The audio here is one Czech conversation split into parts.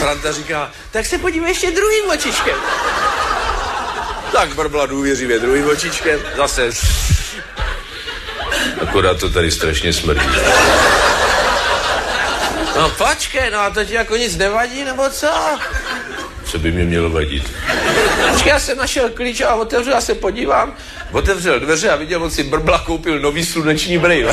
Franta říká, tak se podívej ještě druhým očičkem. Tak brbla důvěřivě druhým očičkem, zase. Akorát to tady strašně smrdí. No počkej, no a to ti jako nic nevadí, nebo co? Co by mě mělo vadit? Počkej, já jsem našel klíč a otevřel, já se podívám. Otevřel dveře a viděl, on si brbla koupil nový sluneční brýle.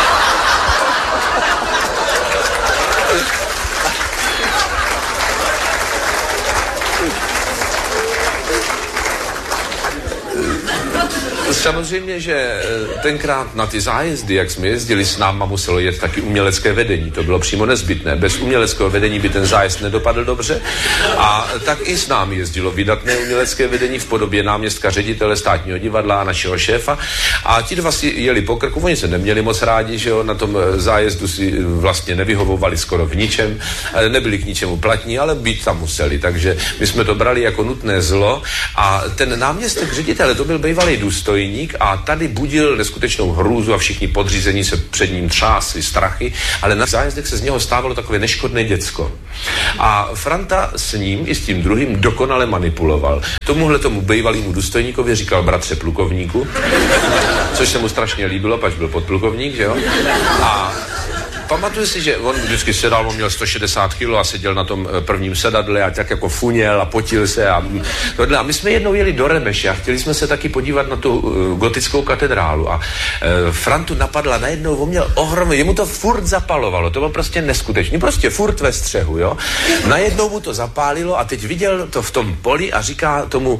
Samozřejmě, že tenkrát na ty zájezdy, jak jsme jezdili s náma, muselo jet taky umělecké vedení. To bylo přímo nezbytné. Bez uměleckého vedení by ten zájezd nedopadl dobře. A tak i s námi jezdilo vydatné umělecké vedení v podobě náměstka ředitele Státního divadla a našeho šéfa. A ti dva si jeli po krku. Oni se neměli moc rádi, že jo, na tom zájezdu si vlastně nevyhovovali skoro v ničem. Nebyli k ničemu platní, ale být tam museli. Takže my jsme to brali jako nutné zlo. A ten náměstek ředitele, to byl bývalý důstojník a tady budil neskutečnou hrůzu a všichni podřízení se před ním třásli strachy, ale na zájezdech se z něho stávalo takové neškodné děcko. A Franta s ním i s tím druhým dokonale manipuloval. Tomu bývalýmu důstojníkovi říkal bratře plukovníku, což se mu strašně líbilo, pač byl podplukovník, že jo? A pamatuju si, že on vždycky sedal, on měl 160 kg a seděl na tom prvním sedadle a tak jako funěl a potil se a tohle. A my jsme jednou jeli do Remeše a chtěli jsme se taky podívat na tu gotickou katedrálu a Frantu napadla najednou, on měl ohromný, jemu to furt zapalovalo, to bylo prostě neskutečný, prostě furt ve střehu, jo. Najednou mu to zapálilo a teď viděl to v tom poli a říká tomu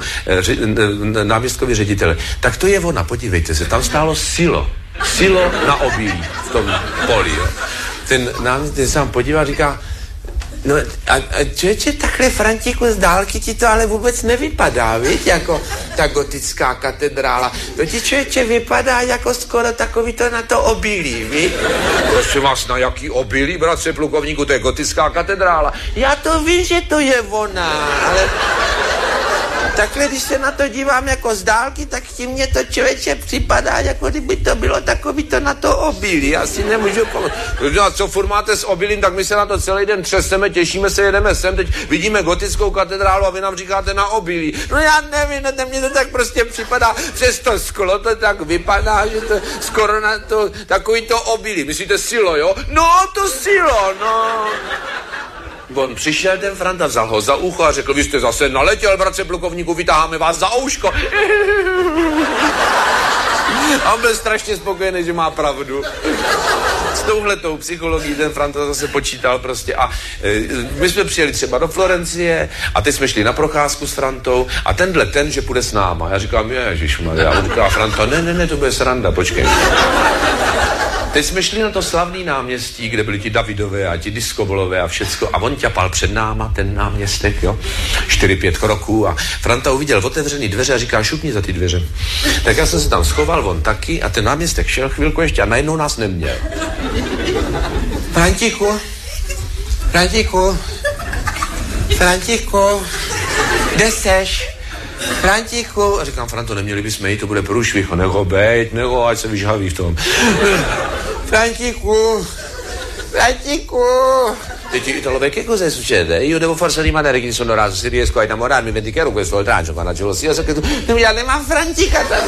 náměstkovi ředitele, tak to je ona, podívejte se, tam stálo silo na obilí v tom poli, jo. Ten se tam podívá a říká, no a člověče, takhle Frantiku z dálky ti to ale vůbec nevypadá, víš, jako ta gotická katedrála. To ti člověče vypadá jako skoro takový to na to obilí, víš. Prosím vás, na jaký obilí, bratře plukovníku, to je gotická katedrála. Já to vím, že to je ona, ale takhle, když se na to dívám jako z dálky, tak ti mě to člověče připadá, jako kdyby to bylo takový to na to obilí. Asi nemůžu pomoct. A co furt máte s obilím, tak my se na to celý den třeseme, těšíme se, jedeme sem, teď vidíme gotickou katedrálu a vy nám říkáte na obilí. No já nevím, no, mně to tak prostě připadá, přes to sklo to tak vypadá, že to skoro na to, takový to obilí. Myslíte silo, jo? No, to silo, no. On přišel ten Franta, vzal ho za ucho a řekl, vy jste zase naletěl, bratře plukovníku, vytáháme vás za ouško. A on byl strašně spokojený, že má pravdu. S touhletou psychologií ten Franta zase počítal prostě a my jsme přijeli třeba do Florencie a teď jsme šli na procházku s Frantou a ten, že půjde s náma. Já říkám, ježišmarja, a on říká Franta, ne, to bude sranda, počkej. Teď jsme šli na to slavný náměstí, kde byli ti Davidové a ti Diskovolové a všecko a on ťapal před náma, ten náměstek, jo, 4-5 kroků a Franta uviděl otevřený dveře a říká, šupni za ty dveře. Tak já jsem se tam schoval, on taky a ten náměstek šel chvilku ještě a najednou nás neměl. Frantiku, kde seš? Frantiku, a říkám, Franto, neměli bychom jít, to bude průšvih, neho, ať se vyžhaví v tom. Frantiku. Teď ti Italové che cosa succede? Io devo forse rimanere qui sono raso, se riesco a innamorarmi, vendicherò questo oltraggio, ma la gelosia, so che tu já nemám Frantika tady.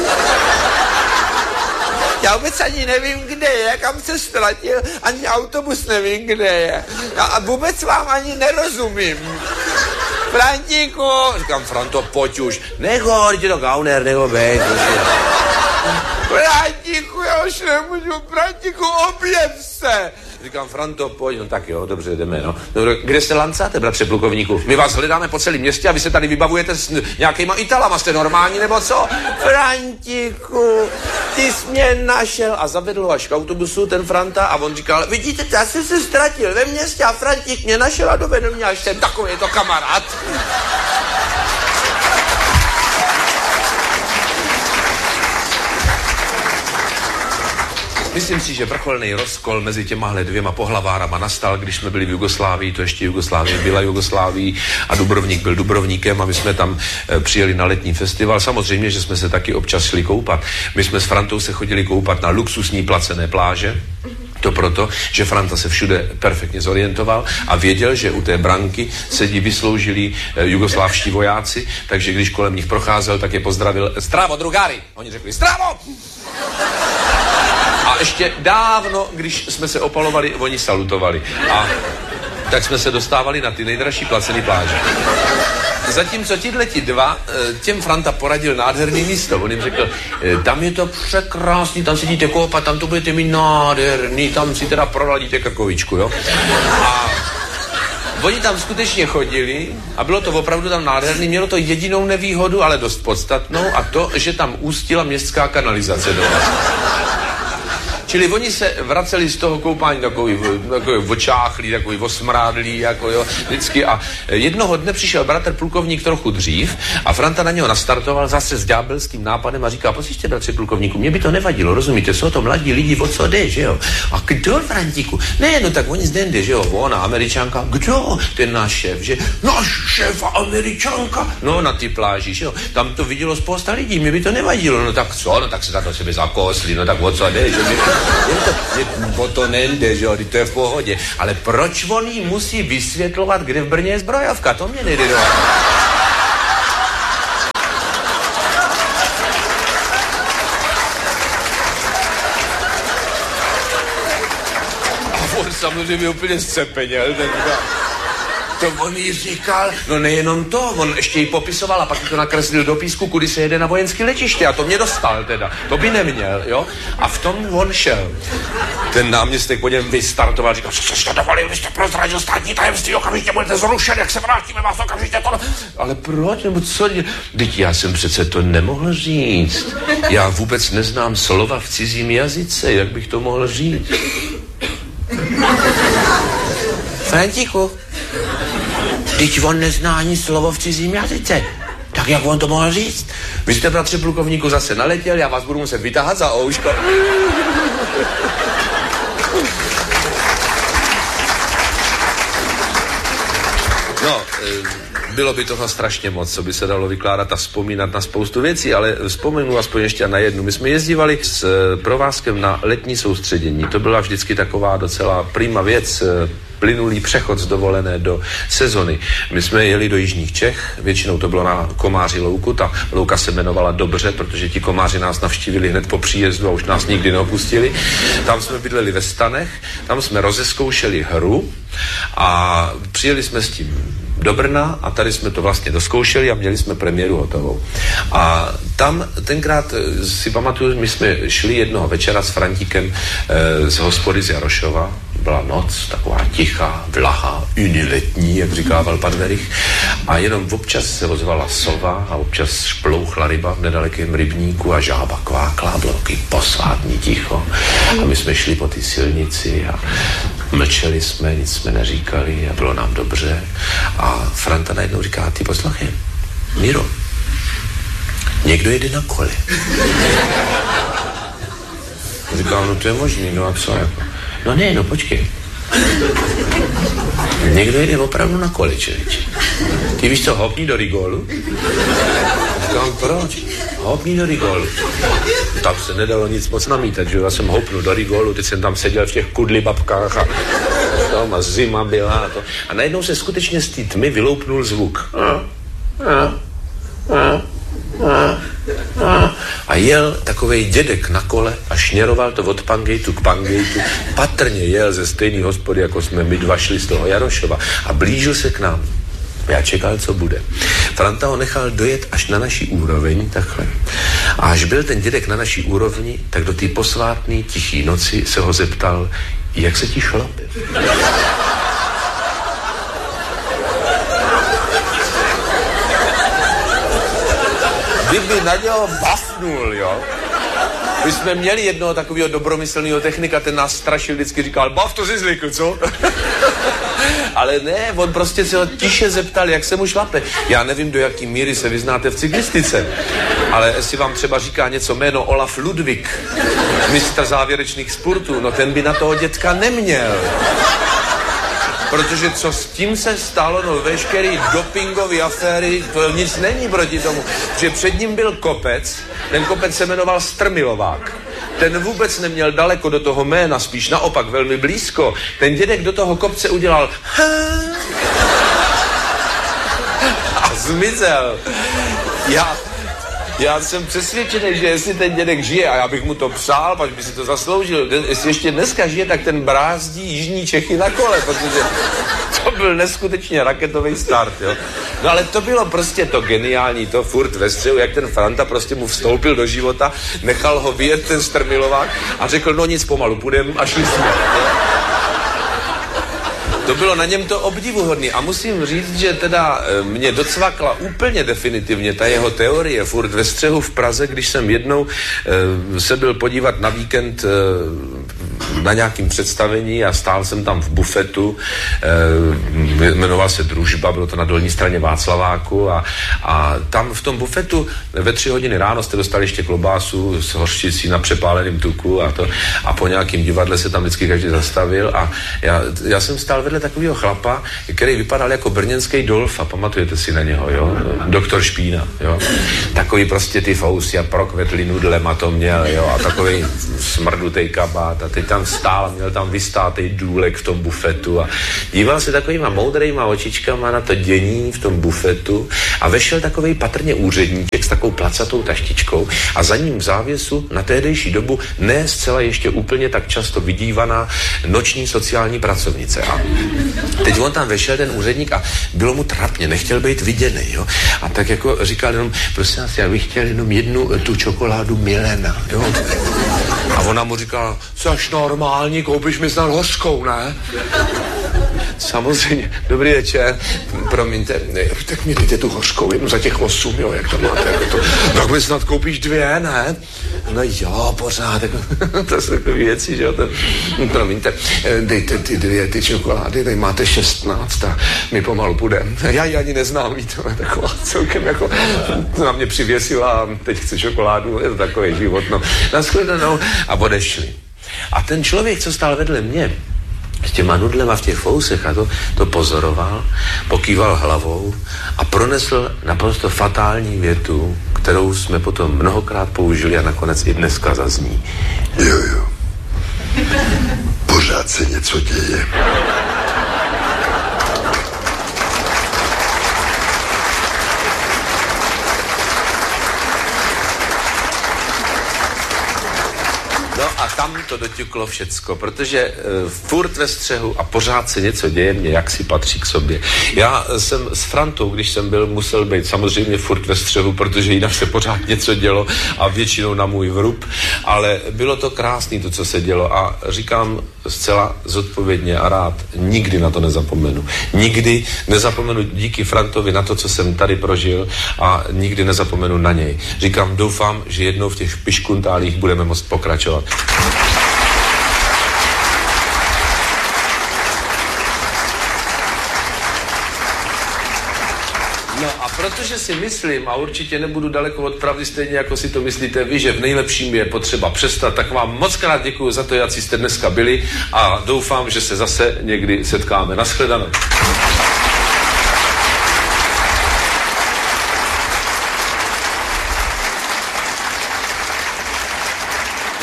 Já vůbec ani nevím, kde je, kam se ztratil, ani autobus nevím, kde je. A vůbec vám ani nerozumím. Frantiku, říkám, Franto, pojď už. Neho, je to gauner, neho, bej. Frantiku, já už nemůžu, Frantiku, objev se. Říkám, Franto, pojď, no tak jo, dobře, jdeme, no. Kde se lancáte, bratře plukovníku? My vás hledáme po celém městě a vy se tady vybavujete s nějakýma Italama, jste normální, nebo co? Frantiku, ty jsi mě našel a zavedl až k autobusu ten Franta a on říkal, vidíte, já jsem se ztratil ve městě a Frantík mě našel a dovedl mě až ten takový je to kamarád. Myslím si, že vrcholný rozkol mezi těmahle dvěma pohlavárama nastal, když jsme byli v Jugoslávii, to ještě Jugoslávie byla Jugoslávií a Dubrovník byl Dubrovníkem a my jsme tam přijeli na letní festival. Samozřejmě, že jsme se taky občas šli koupat. My jsme s Frantou se chodili koupat na luxusní placené pláže. To proto, že Franta se všude perfektně zorientoval a věděl, že u té branky sedí vysloužilí jugoslávští vojáci, takže když kolem nich procházel, tak je pozdravil: Zdravo, drugári! Oni řekli: Zdravo! A ještě dávno, když jsme se opalovali, oni salutovali. A tak jsme se dostávali na ty nejdražší placené pláže. Zatímco tihleti dva, těm Franta poradil nádherný místo. On jim řekl: tam je to překrásný, tam sedíte koupat, tam to budete mít nádherný, tam si teda proladíte krkovičku, jo. A oni tam skutečně chodili a bylo to opravdu tam nádherný. Mělo to jedinou nevýhodu, ale dost podstatnou, a to, že tam ústila městská kanalizace do vás. Čili oni se vraceli z toho koupání takový očáchlý, takový osmrádlý, jako jo, vždycky. A jednoho dne přišel bratr plukovník trochu dřív a Franta na něho nastartoval zase s ďábelským nápadem a říká: poslyšte, bratře plukovníku, mě by to nevadilo, rozumíte, jsou to mladí lidi, o co jde, že jo? A kdo, Frantíku? Ne, no tak oni zde jde, že jo, ona, Američanka. Kdo? Ten náš šéf, že? Náš šéf a Američanka? No, na ty pláži, že jo? Tam to vidělo spousta lidí, mě by to nevadilo. No tak co, no tak se za to sebe zakosli, no tak o co jde, že o to nejde, že jo, to je v pohodě. Ale proč on jí musí vysvětlovat, kde v Brně je zbrojovka? To mě nejde do. A on samozřejmě úplně zcepeněl, to on jí říkal, no nejenom to, on ještě jí popisoval a pak to nakreslil do písku, kudy se jede na vojenské letiště, a to mě dostal teda, to by neměl, jo, a v tom on šel. Ten náměstek po něm vystartoval, říkal: co jste dovolil, vy jste prozradil státní tajemství, okamžitě budete zrušen, jak se vrátíme, vás okamžitě to. Ale proč, nebo co? Vždyť já jsem přece to nemohl říct, já vůbec neznám slova v cizím jazyce, jak bych to mohl říct? Františku, vždyť on nezná ani slovo v cizím jazyce. Tak jak on to mohl říct? Vy jste, bratře plukovníku, zase naletěl, já vás budu muset vytáhat za ouško. No, bylo by toho strašně moc, co by se dalo vykládat a vzpomínat na spoustu věcí, ale vzpomenu aspoň ještě na jednu. My jsme jezdívali s provázkem na letní soustředění. To byla vždycky taková docela prima věc, plynulý přechod z dovolené do sezony. My jsme jeli do jižních Čech, většinou to bylo na Komáři louku, ta louka se jmenovala dobře, protože ti komáři nás navštívili hned po příjezdu a už nás nikdy neopustili. Tam jsme bydleli ve stanech, tam jsme rozezkoušeli hru a přijeli jsme s tím do Brna a tady jsme to vlastně doskoušeli a měli jsme premiéru hotovou. A tam tenkrát si pamatuju, my jsme šli jednoho večera s Frantíkem z hospody z Jarošova. Byla noc, taková tichá, vlahá, uniletní, jak říkával pan Verich. A jenom občas se ozvala sova a občas šplouchla ryba v nedalekém rybníku a žába kvákla, bylo takový posvátný ticho. A my jsme šli po ty silnici a mlčeli jsme, nic jsme neříkali a bylo nám dobře. A Franta najednou říká: ty poslouchej, Miro, někdo jede na kole. Říkám: no to je možný, no a co jako? No ne, no počkej. Někdo jede opravdu na kole, člověče. Ty víš co, hopni do rigolu? Říkám: proč? Hopni do rigolu. Tam se nedalo nic moc namítat, že já jsem hopnul do rigolu, teď jsem tam seděl v těch kudlibabkách a tam a zima byla a to. A najednou se skutečně z té tmy vyloupnul zvuk. A jel takovej dědek na kole a šněroval to od Pangejtu k Pangejtu. Patrně jel ze stejný hospody, jako jsme my dva šli z toho Jarošova, a blížil se k nám. Já čekal, co bude. Franta ho nechal dojet až na naší úroveň, takhle. A až byl ten dědek na naší úrovni, tak do té posvátné tichý noci se ho zeptal: jak se ti šlape? Kdyby na něho bafnul, jo. My jsme měli jednoho takového dobromyslného technika, ten nás strašil, vždycky říkal: bav, to jsi zlikl, co? Ale ne, on prostě se ho tiše zeptal, jak se mu šlape. Já nevím, do jaký míry se vyznáte v cyklistice, ale jestli vám třeba říká něco jméno Olaf Ludwig, mistr závěrečných sportů, no ten by na toho dětka neměl. Protože co s tím se stalo, no veškerý dopingové aféry, to nic není proti tomu. Že před ním byl kopec, ten kopec se jmenoval Strmilovák. ten vůbec neměl daleko do toho jména, spíš naopak velmi blízko. Ten dědek do toho kopce udělal a zmizel. Já jsem přesvědčený, že jestli ten dědek žije, a já bych mu to přál, pak by si to zasloužil, jestli ještě dneska žije, tak ten brázdí jižní Čechy na kole, protože to byl neskutečně raketový start, jo. No ale to bylo prostě to geniální, to furt ve střehu, jak ten Franta prostě mu vstoupil do života, nechal ho vyjet ten strmilovák a řekl, no nic, pomalu půjdem a šli jsme. To bylo na něm to obdivuhodný a musím říct, že teda mě docvakla úplně definitivně ta jeho teorie furt ve střehu v Praze, když jsem jednou se byl podívat na víkend na nějakým představení a stál jsem tam v bufetu, jmenoval se Družba, bylo to na dolní straně Václaváku a tam v tom bufetu ve 3 hodiny ráno jste dostali ještě klobásu s hořčicí na přepáleným tuku a po nějakým divadle se tam vždycky každý zastavil a já jsem stál vedle takového chlapa, který vypadal jako brněnský Dolfa, pamatujete si na něho, jo? Doktor Špína, jo? Takový prostě ty fousy a prokvetlý nudlema to měl, jo? A takový smrdutej kabát a teď tam stál, měl tam vystátej důlek v tom bufetu a díval se takovýma moudrejma očičkama na to dění v tom bufetu a vešel takovej patrně úředníček s takovou placatou taštičkou a za ním v závěsu na tehdejší dobu ne zcela ještě úplně tak často vidívaná noční sociální pracovnice. A teď on tam vešel ten úředník a bylo mu trapně, nechtěl být viděný, jo. A tak jako říkal jenom, prosím vás, já bych chtěl jenom jednu tu čokoládu Milena, jo. A ona mu říkala, což normální, koupíš mi snad hořkou, ne? Samozřejmě, dobrý večer, promiňte, tak mi dejte tu hořkou, jednu za těch 8, jo, jak to máte, jako to, tak mi snad koupíš 2, ne? No jo, pořád, jako, to jsou takové věci, že jo, promiňte, dejte ty 2 ty čokolády, tady máte 16 a my pomalu půjdem. Já ji ani neznám, víte, taková celkem jako, na mě přivěsila a teď chce čokoládu, je to takový život, no, nashledanou a odešli. A ten člověk, co stál vedle mě, s těma nudlema v těch fousech a to pozoroval, pokýval hlavou a pronesl naprosto fatální větu, kterou jsme potom mnohokrát použili a nakonec i dneska zazní. Jo. Pořád se něco děje. No a tam to doťuklo všecko, protože furt ve střehu a pořád se něco děje, mě jaksi patří k sobě. Já jsem s Frantou, když jsem byl, musel být samozřejmě furt ve střehu, protože jinak se pořád něco dělo a většinou na můj vrub, ale bylo to krásný to, co se dělo a říkám zcela zodpovědně a rád, nikdy na to nezapomenu. Nikdy nezapomenu díky Frantovi na to, co jsem tady prožil a nikdy nezapomenu na něj. Říkám, doufám, že jednou v těch piškuntálích budeme moct pokračovat. No a protože si myslím, a určitě nebudu daleko od pravdy stejně, jako si to myslíte vy, že v nejlepším je potřeba přestat, tak vám moc krát děkuju za to, jací jste dneska byli a doufám, že se zase někdy setkáme. Nashledanou.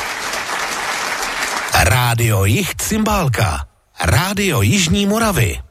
Rádio Jih Cymbálka. Rádio Jižní Moravy.